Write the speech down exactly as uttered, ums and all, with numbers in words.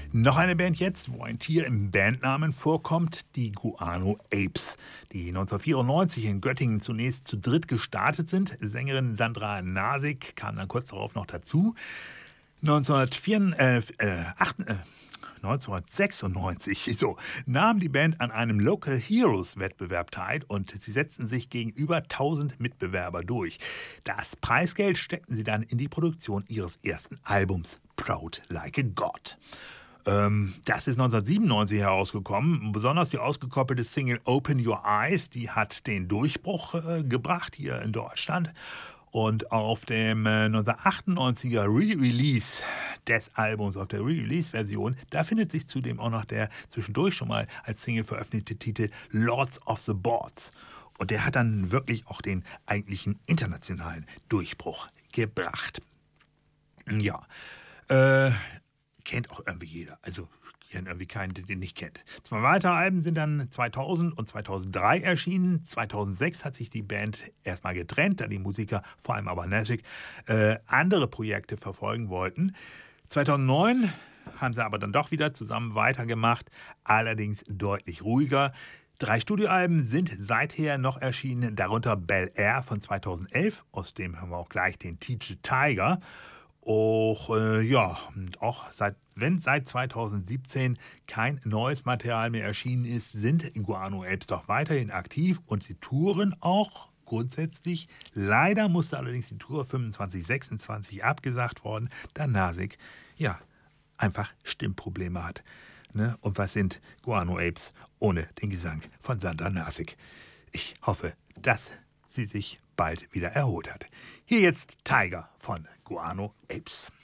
Noch eine Band jetzt, wo ein Tier im Bandnamen vorkommt, die Guano Apes, die neunzehnhundertvierundneunzig in Göttingen zunächst zu dritt gestartet sind. Sängerin Sandra Nasik kam dann kurz darauf noch dazu. neunzehnhundertsechsundneunzig so, nahm die Band an einem Local Heroes Wettbewerb teil und sie setzten sich gegenüber tausend Mitbewerber durch. Das Preisgeld steckten sie dann in die Produktion ihres ersten Albums, Proud Like a God. Ähm, das ist neunzehnhundertsiebenundneunzig herausgekommen. Besonders die ausgekoppelte Single Open Your Eyes, die hat den Durchbruch äh, gebracht hier in Deutschland. Und auf dem äh, neunzehnhundertachtundneunziger Re-Release des Albums, auf der Re-Release-Version, da findet sich zudem auch noch der zwischendurch schon mal als Single veröffentlichte Titel Lords of the Boards. Und der hat dann wirklich auch den eigentlichen internationalen Durchbruch gebracht. Ja, äh, kennt auch irgendwie jeder. Also ich kenne irgendwie keinen, der den nicht kennt. Zwei weitere Alben sind dann zweitausend und zweitausenddrei erschienen. zweitausendsechs hat sich die Band erstmal getrennt, da die Musiker, vor allem aber Nasik, äh, andere Projekte verfolgen wollten. zweitausendneun haben sie aber dann doch wieder zusammen weitergemacht, allerdings deutlich ruhiger. Drei Studioalben sind seither noch erschienen, darunter Bel Air von zweitausendelf, aus dem haben wir auch gleich den Titel Tiger. Auch, äh, ja, und auch seit, wenn seit zweitausendsiebzehn kein neues Material mehr erschienen ist, sind Guano Apes doch weiterhin aktiv und sie touren auch grundsätzlich. Leider musste allerdings die Tour fünfundzwanzig sechsundzwanzig abgesagt worden, da Nasik, ja, einfach Stimmprobleme hat. Ne? Und was sind Guano Apes ohne den Gesang von Sandra Nasik? Ich hoffe, dass sie sich bald wieder erholt hat. Hier jetzt Tiger von Guano Apes.